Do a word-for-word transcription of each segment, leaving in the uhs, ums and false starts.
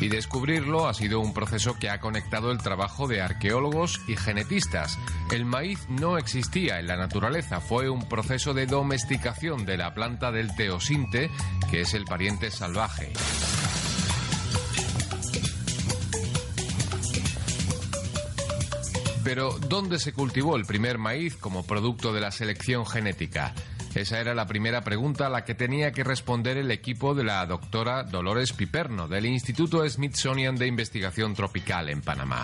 Y descubrirlo ha sido un proceso que ha conectado el trabajo de arqueólogos y genetistas. El maíz no existía en la naturaleza, fue un proceso de domesticación de la planta del teosinte, que es el pariente salvaje. Pero, ¿dónde se cultivó el primer maíz como producto de la selección genética? Esa era la primera pregunta a la que tenía que responder el equipo de la doctora Dolores Piperno, del Instituto Smithsonian de Investigación Tropical en Panamá.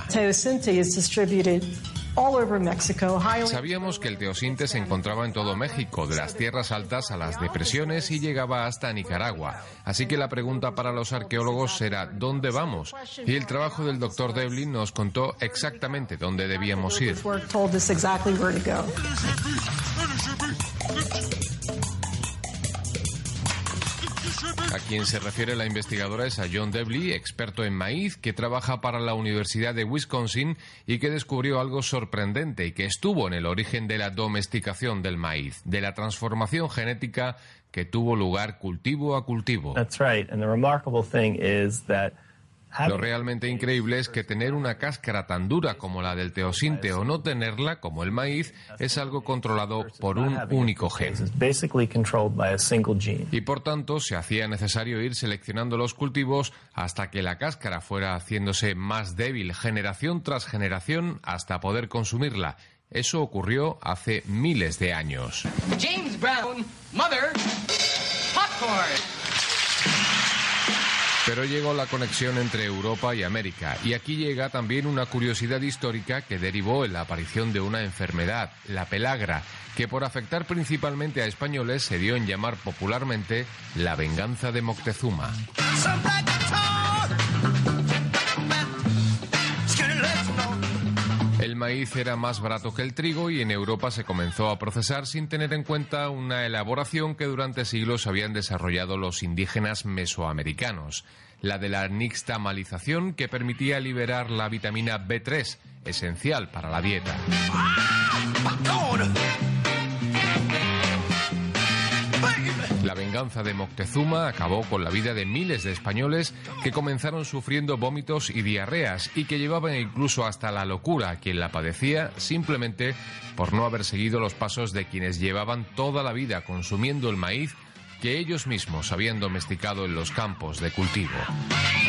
Sabíamos que el teosinte se encontraba en todo México, de las tierras altas a las depresiones, y llegaba hasta Nicaragua. Así que la pregunta para los arqueólogos era ¿dónde vamos? Y el trabajo del doctor Devlin nos contó exactamente dónde debíamos ir. A quien se refiere la investigadora es a John Devlin, experto en maíz, que trabaja para la Universidad de Wisconsin y que descubrió algo sorprendente y que estuvo en el origen de la domesticación del maíz, de la transformación genética que tuvo lugar cultivo a cultivo. That's right. And the remarkable thing is that Lo realmente increíble es que tener una cáscara tan dura como la del teosinte o no tenerla, como el maíz, es algo controlado por un único gen. Y por tanto se hacía necesario ir seleccionando los cultivos hasta que la cáscara fuera haciéndose más débil generación tras generación hasta poder consumirla. Eso ocurrió hace miles de años. James Brown, Mother, Popcorn. Pero llegó la conexión entre Europa y América, y aquí llega también una curiosidad histórica que derivó en la aparición de una enfermedad, la pelagra, que por afectar principalmente a españoles se dio en llamar popularmente la venganza de Moctezuma. El maíz era más barato que el trigo y en Europa se comenzó a procesar sin tener en cuenta una elaboración que durante siglos habían desarrollado los indígenas mesoamericanos, la de la nixtamalización, que permitía liberar la vitamina B tres, esencial para la dieta. La venganza de Moctezuma acabó con la vida de miles de españoles que comenzaron sufriendo vómitos y diarreas y que llevaban incluso hasta la locura a quien la padecía simplemente por no haber seguido los pasos de quienes llevaban toda la vida consumiendo el maíz que ellos mismos habían domesticado en los campos de cultivo.